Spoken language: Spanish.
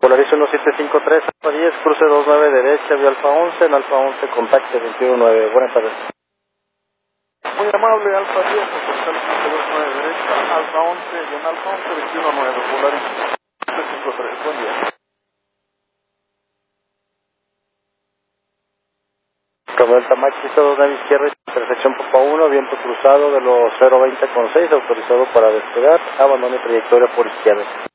Polarizo 1753, Alfa 10, cruce 29 derecha, vía Alfa 11, en Alfa 11, contacte 219. Buenas tardes. Muy amable, Alfa 10, autorizar el cruce 29 derecha, Alfa 11, y en Alfa 11, 219, Polarizo 1753. Buen día. Romeo Tamaxi, 29 izquierda, intersección Popa 1, viento cruzado de los 020 con 6, autorizado para despegar, abandone trayectoria por izquierda.